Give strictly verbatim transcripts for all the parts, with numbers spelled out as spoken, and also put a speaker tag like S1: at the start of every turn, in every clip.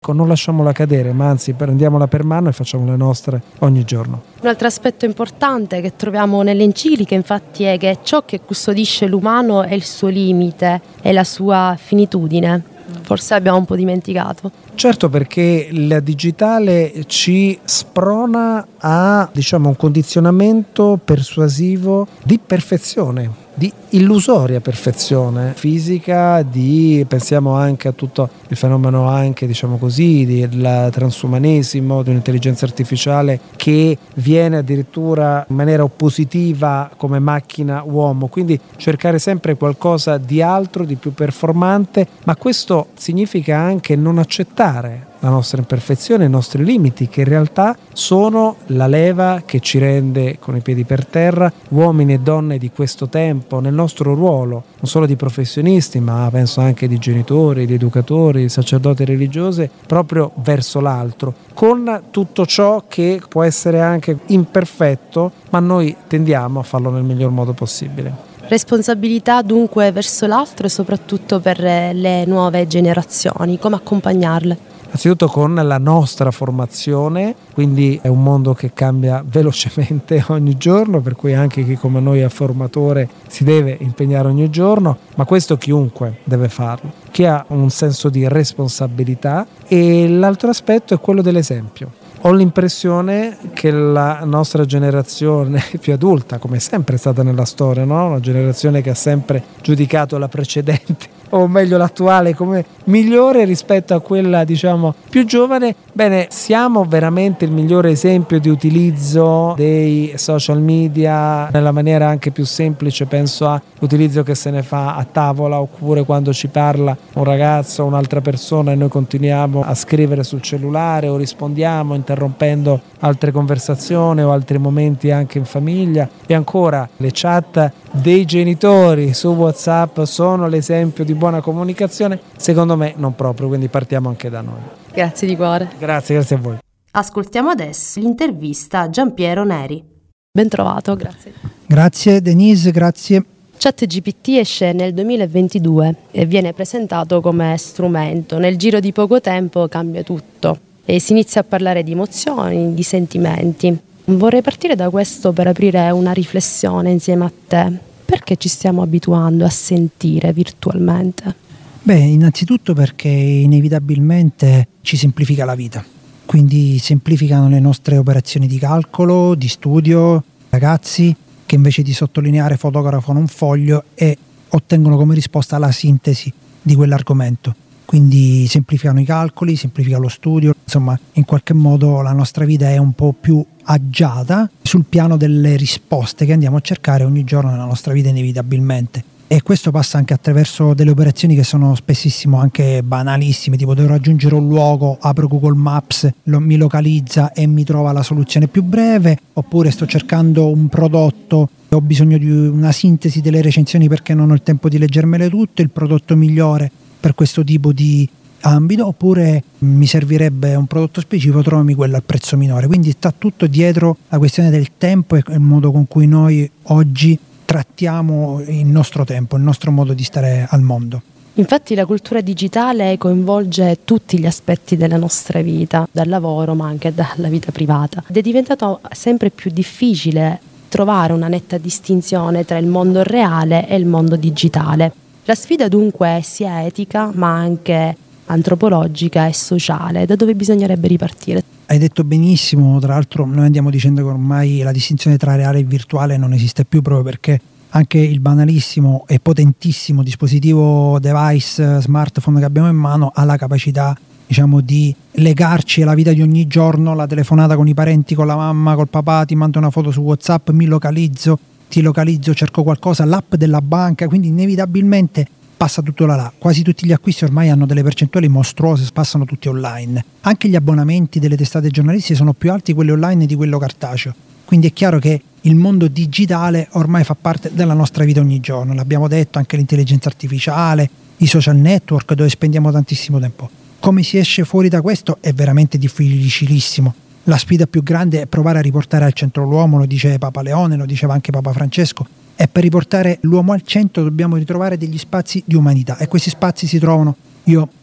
S1: Non lasciamola cadere, ma anzi prendiamola per mano e facciamo le nostre ogni giorno.
S2: Un altro aspetto importante che troviamo nelle encicliche infatti è che ciò che custodisce l'umano è il suo limite e la sua finitudine. Forse abbiamo un po' dimenticato.
S1: Certo, perché la digitale ci sprona a, diciamo, un condizionamento persuasivo di perfezione, di illusoria perfezione fisica, di pensiamo anche a tutto il fenomeno anche, diciamo così, del transumanesimo, di un'intelligenza artificiale che viene addirittura in maniera oppositiva come macchina uomo, quindi cercare sempre qualcosa di altro, di più performante, ma questo significa anche non accettare la nostra imperfezione, i nostri limiti, che in realtà sono la leva che ci rende con i piedi per terra uomini e donne di questo tempo nel nostro ruolo, non solo di professionisti, ma penso anche di genitori, di educatori, di sacerdoti religiosi, proprio verso l'altro, con tutto ciò che può essere anche imperfetto, ma noi tendiamo a farlo nel miglior modo possibile.
S2: Responsabilità dunque verso l'altro e soprattutto per le nuove generazioni, come accompagnarle?
S1: Innanzitutto con la nostra formazione, quindi è un mondo che cambia velocemente ogni giorno, per cui anche chi come noi è formatore si deve impegnare ogni giorno, ma questo chiunque deve farlo, chi ha un senso di responsabilità, e l'altro aspetto è quello dell'esempio. Ho l'impressione che la nostra generazione più adulta, come è sempre stata nella storia, no? Una generazione che ha sempre giudicato la precedente, o meglio l'attuale, come migliore rispetto a quella, diciamo, più giovane. Bene, siamo veramente il migliore esempio di utilizzo dei social media nella maniera anche più semplice, penso all'utilizzo che se ne fa a tavola, oppure quando ci parla un ragazzo o un'altra persona e noi continuiamo a scrivere sul cellulare o rispondiamo interrompendo altre conversazioni o altri momenti anche in famiglia. E ancora le chat dei genitori su WhatsApp sono l'esempio di buona comunicazione? Secondo me non proprio, quindi partiamo anche da noi.
S2: Grazie di cuore.
S1: Grazie, grazie a voi.
S2: Ascoltiamo adesso l'intervista a Giampiero Neri. Ben trovato, grazie.
S3: Grazie Denise, grazie.
S2: ChatGPT esce nel duemilaventidue e viene presentato come strumento. Nel giro di poco tempo cambia tutto e si inizia a parlare di emozioni, di sentimenti. Vorrei partire da questo per aprire una riflessione insieme a te. Perché ci stiamo abituando a sentire virtualmente?
S3: Beh, innanzitutto perché inevitabilmente ci semplifica la vita. Quindi semplificano le nostre operazioni di calcolo, di studio, ragazzi che invece di sottolineare fotografano un foglio e ottengono come risposta la sintesi di quell'argomento. Quindi semplificano i calcoli, semplifica lo studio, insomma in qualche modo la nostra vita è un po' più agiata sul piano delle risposte che andiamo a cercare ogni giorno nella nostra vita inevitabilmente. E questo passa anche attraverso delle operazioni che sono spessissimo anche banalissime, tipo devo raggiungere un luogo, apro Google Maps, lo, mi localizza e mi trova la soluzione più breve, oppure sto cercando un prodotto, ho bisogno di una sintesi delle recensioni perché non ho il tempo di leggermele tutte, il prodotto migliore per questo tipo di ambito, oppure mi servirebbe un prodotto specifico, trovami quello al prezzo minore. Quindi sta tutto dietro la questione del tempo e il modo con cui noi oggi trattiamo il nostro tempo, il nostro modo di stare al mondo.
S2: Infatti la cultura digitale coinvolge tutti gli aspetti della nostra vita, dal lavoro ma anche dalla vita privata. Ed è diventato sempre più difficile trovare una netta distinzione tra il mondo reale e il mondo digitale. La sfida dunque è sia etica ma anche antropologica e sociale. Da dove bisognerebbe ripartire?
S3: Hai detto benissimo, tra l'altro noi andiamo dicendo che ormai la distinzione tra reale e virtuale non esiste più, proprio perché anche il banalissimo e potentissimo dispositivo device smartphone che abbiamo in mano ha la capacità, diciamo, di legarci alla vita di ogni giorno, la telefonata con i parenti, con la mamma, col papà, ti mando una foto su WhatsApp, mi localizzo, ti localizzo, cerco qualcosa, l'app della banca, quindi inevitabilmente passa tutto là là. Quasi tutti gli acquisti ormai hanno delle percentuali mostruose, passano tutti online. Anche gli abbonamenti delle testate giornalistiche sono più alti quelli online di quello cartaceo. Quindi è chiaro che il mondo digitale ormai fa parte della nostra vita ogni giorno. L'abbiamo detto, anche l'intelligenza artificiale, i social network dove spendiamo tantissimo tempo. Come si esce fuori da questo è veramente difficilissimo. La sfida più grande è provare a riportare al centro l'uomo, lo dice Papa Leone, lo diceva anche Papa Francesco. E per riportare l'uomo al centro dobbiamo ritrovare degli spazi di umanità, e questi spazi si trovano, io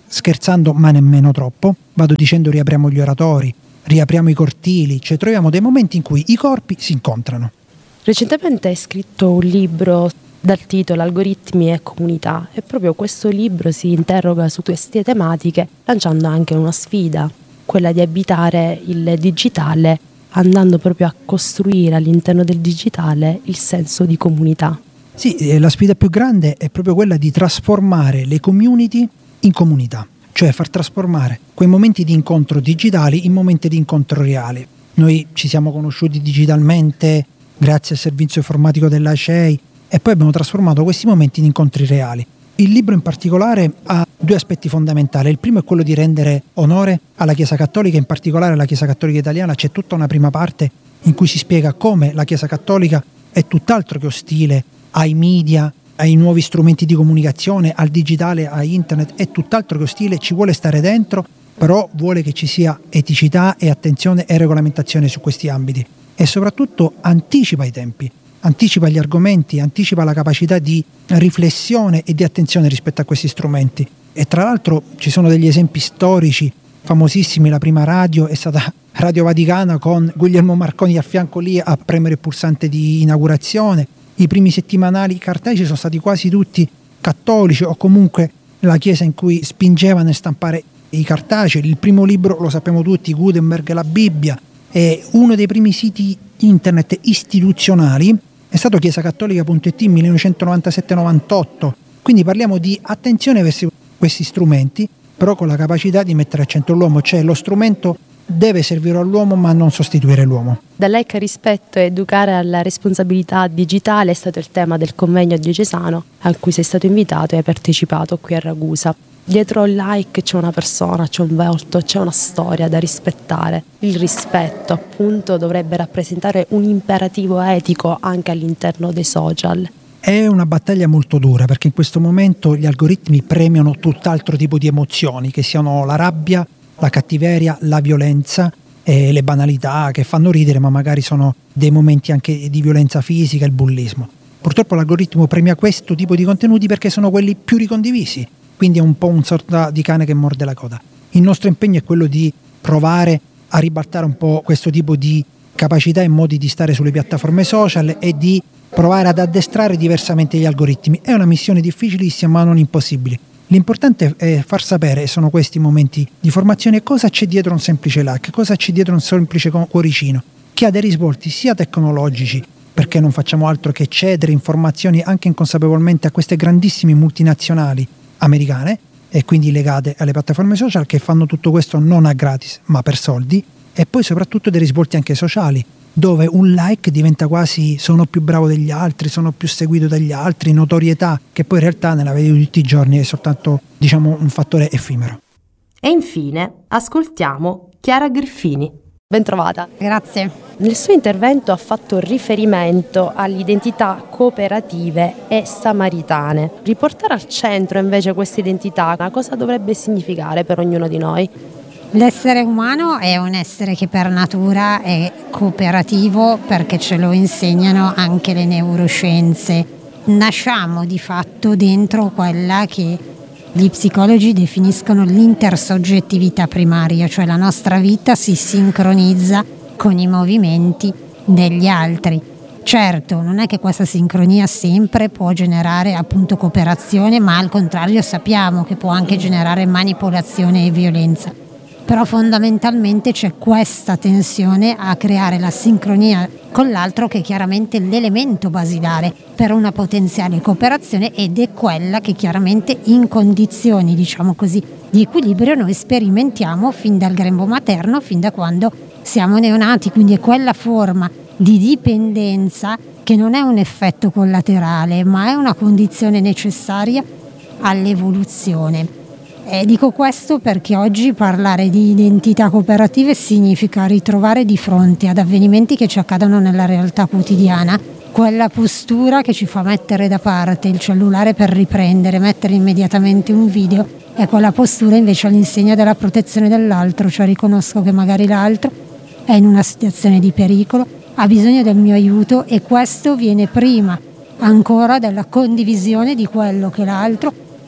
S3: scherzando ma nemmeno troppo, vado dicendo riapriamo gli oratori, riapriamo i cortili, cioè troviamo dei momenti in cui i corpi si incontrano.
S2: Recentemente hai scritto un libro dal titolo Algoritmi e comunità e proprio questo libro si interroga su queste tematiche lanciando anche una sfida, quella di abitare il digitale andando proprio a costruire all'interno del digitale il senso di comunità.
S3: Sì, la sfida più grande è proprio quella di trasformare le community in comunità, cioè far trasformare quei momenti di incontro digitali in momenti di incontro reali. Noi ci siamo conosciuti digitalmente grazie al servizio informatico della C E I e poi abbiamo trasformato questi momenti in incontri reali. Il libro in particolare ha due aspetti fondamentali. Il primo è quello di rendere onore alla Chiesa Cattolica, in particolare alla Chiesa Cattolica Italiana. C'è tutta una prima parte in cui si spiega come la Chiesa Cattolica è tutt'altro che ostile ai media, ai nuovi strumenti di comunicazione, al digitale, a internet, è tutt'altro che ostile, ci vuole stare dentro, però vuole che ci sia eticità e attenzione e regolamentazione su questi ambiti e soprattutto anticipa i tempi, anticipa gli argomenti, anticipa la capacità di riflessione e di attenzione rispetto a questi strumenti. E tra l'altro ci sono degli esempi storici famosissimi. La prima radio è stata Radio Vaticana con Guglielmo Marconi a fianco lì a premere il pulsante di inaugurazione. I primi settimanali cartacei sono stati quasi tutti cattolici o comunque la chiesa in cui spingeva nel stampare i cartacei. Il primo libro, lo sappiamo tutti, Gutenberg, la Bibbia, è uno dei primi siti internet istituzionali, è stato chiesa-cattolica punto it millenovecentonovantasette novantotto, quindi parliamo di attenzione verso questi strumenti, però con la capacità di mettere al centro l'uomo, cioè lo strumento deve servire all'uomo ma non sostituire l'uomo.
S2: Dall'E C A Rispetto e educare alla responsabilità digitale è stato il tema del convegno diocesano a cui sei stato invitato e hai partecipato qui a Ragusa. Dietro il like c'è una persona, c'è un volto, c'è una storia da rispettare. Il rispetto, appunto, dovrebbe rappresentare un imperativo etico anche all'interno dei social.
S3: È una battaglia molto dura perché in questo momento gli algoritmi premiano tutt'altro tipo di emozioni, che siano la rabbia, la cattiveria, la violenza e le banalità che fanno ridere, ma magari sono dei momenti anche di violenza fisica, il bullismo. Purtroppo l'algoritmo premia questo tipo di contenuti perché sono quelli più ricondivisi. Quindi è un po' un sorta di cane che morde la coda. Il nostro impegno è quello di provare a ribaltare un po' questo tipo di capacità e modi di stare sulle piattaforme social e di provare ad addestrare diversamente gli algoritmi. È una missione difficilissima ma non impossibile. L'importante è far sapere, e sono questi momenti di formazione, cosa c'è dietro un semplice like, cosa c'è dietro un semplice cuoricino, che ha dei risvolti sia tecnologici, perché non facciamo altro che cedere informazioni anche inconsapevolmente a queste grandissime multinazionali americane e quindi legate alle piattaforme social che fanno tutto questo non a gratis ma per soldi, e poi soprattutto dei risvolti anche sociali dove un like diventa quasi sono più bravo degli altri, sono più seguito dagli altri, notorietà che poi in realtà nella vita di tutti i giorni è soltanto, diciamo, un fattore effimero.
S2: E infine ascoltiamo Chiara Griffini. Bentrovata.
S4: Grazie.
S2: Nel suo intervento ha fatto riferimento alle identità cooperative e samaritane. Riportare al centro invece questa identità, cosa dovrebbe significare per ognuno di noi?
S4: L'essere umano è un essere che per natura è cooperativo perché ce lo insegnano anche le neuroscienze. Nasciamo di fatto dentro quella che gli psicologi definiscono l'intersoggettività primaria, cioè la nostra vita si sincronizza con i movimenti degli altri. Certo, non è che questa sincronia sempre può generare appunto cooperazione, ma al contrario sappiamo che può anche generare manipolazione e violenza. Però fondamentalmente c'è questa tensione a creare la sincronia con l'altro, che è chiaramente l'elemento basilare per una potenziale cooperazione, ed è quella che chiaramente in condizioni, diciamo così, di equilibrio noi sperimentiamo fin dal grembo materno, fin da quando siamo neonati. Quindi è quella forma di dipendenza che non è un effetto collaterale, ma è una condizione necessaria all'evoluzione. E dico questo perché oggi parlare di identità cooperative significa ritrovare di fronte ad avvenimenti che ci accadono nella realtà quotidiana quella postura che ci fa mettere da parte il cellulare per riprendere, mettere immediatamente un video, e quella postura invece all'insegna della protezione dell'altro, cioè riconosco che magari l'altro è in una situazione di pericolo, ha bisogno del mio aiuto, e questo viene prima ancora della condivisione di quello che l'altro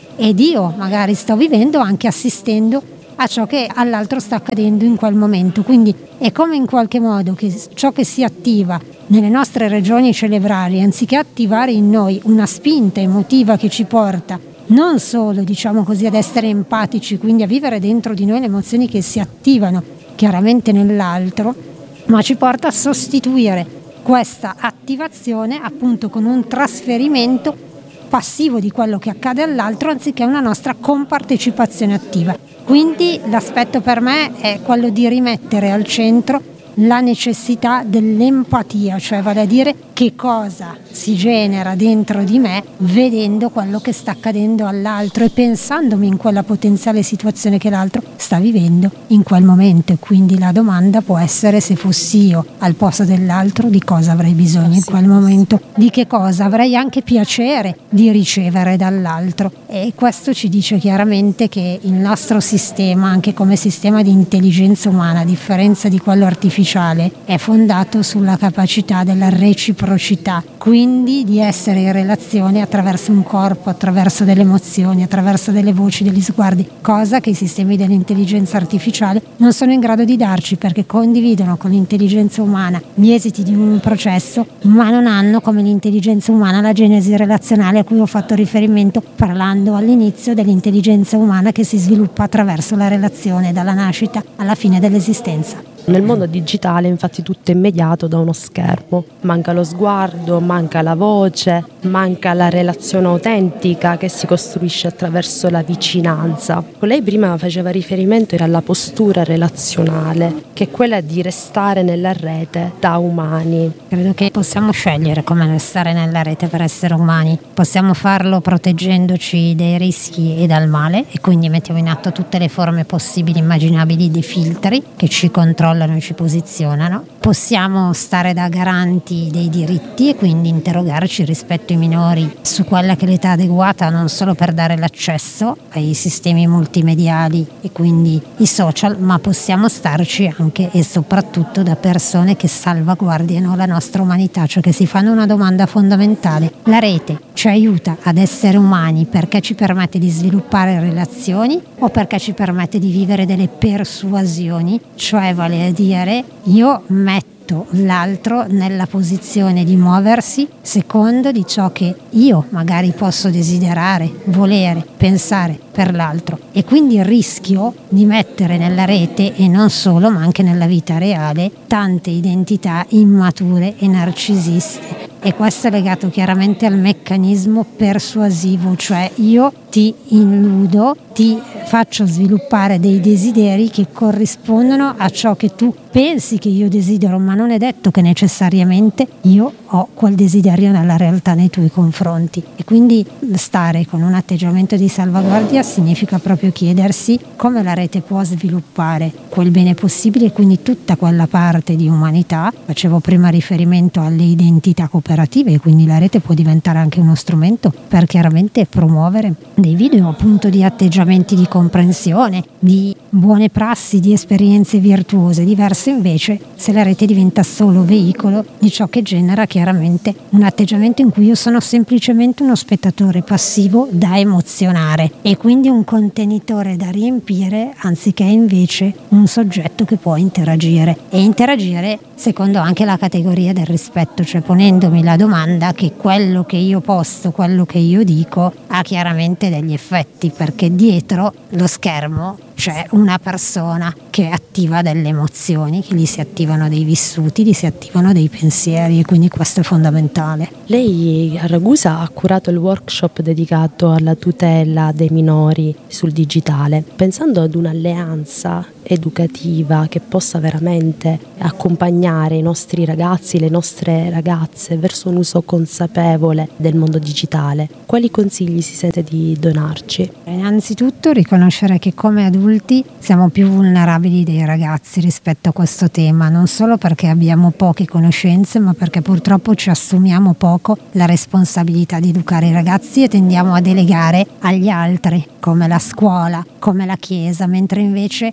S4: ed io magari sto vivendo anche assistendo a ciò che all'altro sta accadendo in quel momento. Quindi è come in qualche modo che ciò che si attiva nelle nostre regioni cerebrali, anziché attivare in noi una spinta emotiva che ci porta non solo, diciamo così, ad essere empatici, quindi a vivere dentro di noi le emozioni che si attivano chiaramente nell'altro, ma ci porta a sostituire questa attivazione appunto con un trasferimento passivo di quello che accade all'altro, anziché una nostra compartecipazione attiva. Quindi l'aspetto per me è quello di rimettere al centro la necessità dell'empatia, cioè vale a dire che cosa si genera dentro di me vedendo quello che sta accadendo all'altro e pensandomi in quella potenziale situazione che l'altro sta vivendo in quel momento. E quindi la domanda può essere: se fossi io al posto dell'altro, di cosa avrei bisogno in quel momento, di che cosa avrei anche piacere di ricevere dall'altro. E questo ci dice chiaramente che il nostro sistema, anche come sistema di intelligenza umana, a differenza di quello artificiale, è fondato sulla capacità della reciprocità, quindi di essere in relazione attraverso un corpo, attraverso delle emozioni, attraverso delle voci, degli sguardi, cosa che i sistemi dell'intelligenza artificiale non sono in grado di darci, perché condividono con l'intelligenza umana gli esiti di un processo, ma non hanno come l'intelligenza umana la genesi relazionale a cui ho fatto riferimento parlando all'inizio dell'intelligenza umana che si sviluppa attraverso la relazione dalla nascita alla fine dell'esistenza.
S2: Nel mondo digitale infatti tutto è mediato da uno schermo, manca lo sguardo, manca la voce, manca la relazione autentica che si costruisce attraverso la vicinanza. Lei prima faceva riferimento alla postura relazionale, che è quella di restare nella rete da umani.
S4: Credo che possiamo scegliere come restare nella rete per essere umani, possiamo farlo proteggendoci dai rischi e dal male, e quindi mettiamo in atto tutte le forme possibili e immaginabili di filtri che ci controllano e ci posizionano. Possiamo stare da garanti dei diritti e quindi interrogarci rispetto ai minori su quella che è l'età adeguata, non solo per dare l'accesso ai sistemi multimediali e quindi i social, ma possiamo starci anche e soprattutto da persone che salvaguardiano la nostra umanità, cioè che si fanno una domanda fondamentale: la rete ci aiuta ad essere umani perché ci permette di sviluppare relazioni o perché ci permette di vivere delle persuasioni, cioè vale a dire io metto l'altro nella posizione di muoversi secondo di ciò che io magari posso desiderare, volere, pensare per l'altro, e quindi rischio di mettere nella rete, e non solo ma anche nella vita reale, tante identità immature e narcisiste. E questo è legato chiaramente al meccanismo persuasivo, cioè io ti illudo, ti faccio sviluppare dei desideri che corrispondono a ciò che tu pensi che io desidero, ma non è detto che necessariamente io ho quel desiderio nella realtà nei tuoi confronti. E quindi stare con un atteggiamento di salvaguardia significa proprio chiedersi come la rete può sviluppare quel bene possibile e quindi tutta quella parte di umanità. Facevo prima riferimento alle identità cooperative, e quindi la rete può diventare anche uno strumento per chiaramente promuovere dei video appunto di atteggiamenti di comprensione, di buone prassi, di esperienze virtuose. Diverso invece se la rete diventa solo veicolo di ciò che genera chiaramente un atteggiamento in cui io sono semplicemente uno spettatore passivo da emozionare e quindi un contenitore da riempire, anziché invece un soggetto che può interagire e interagire secondo anche la categoria del rispetto, cioè ponendomi la domanda che quello che io posto, quello che io dico ha chiaramente degli effetti, perché dietro lo schermo c'è una persona che attiva delle emozioni, che gli si attivano dei vissuti, gli si attivano dei pensieri, e quindi questo è fondamentale.
S2: Lei a Ragusa ha curato il workshop dedicato alla tutela dei minori sul digitale, pensando ad un'alleanza educativa che possa veramente accompagnare i nostri ragazzi, le nostre ragazze verso un uso consapevole del mondo digitale. Quali consigli si sente di donarci?
S4: Innanzitutto riconoscere che come adulti siamo più vulnerabili dei ragazzi rispetto a questo tema, non solo perché abbiamo poche conoscenze, ma perché purtroppo ci assumiamo poco la responsabilità di educare i ragazzi e tendiamo a delegare agli altri, come la scuola, come la chiesa, mentre invece in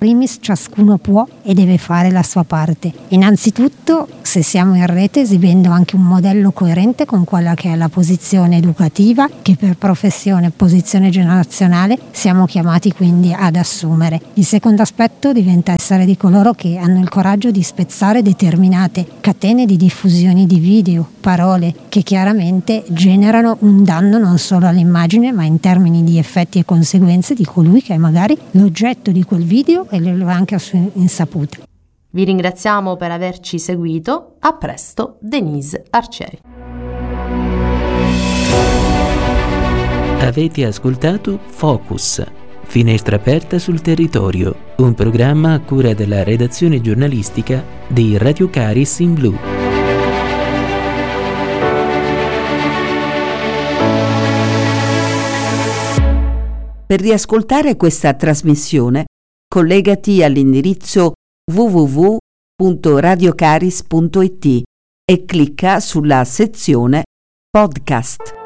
S4: primis ciascuno può e deve fare la sua parte. Innanzitutto, se siamo in rete, esibendo anche un modello coerente con quella che è la posizione educativa che per professione e posizione generazionale siamo chiamati quindi ad assumere. Il secondo aspetto diventa essere di coloro che hanno il coraggio di spezzare determinate catene di diffusioni di video, parole che chiaramente generano un danno non solo all'immagine ma in termini di effetti e conseguenze di colui che è magari l'oggetto di quel video e lo è anche a sua insaputa.
S2: Vi ringraziamo per averci seguito. A presto, Denise Arcieri.
S5: Avete ascoltato Focus, finestra aperta sul territorio, un programma a cura della redazione giornalistica di Radio Caris in Blu.
S6: Per riascoltare questa trasmissione, collegati all'indirizzo w w w punto radiocaris punto it e clicca sulla sezione Podcast.